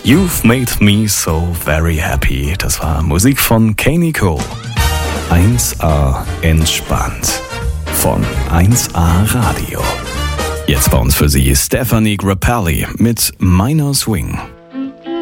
You've made me so very happy. Das war Musik von Kanye Cole. 1A entspannt von 1A Radio. Jetzt bei uns für Sie Stephanie Grappelli mit Minor Swing.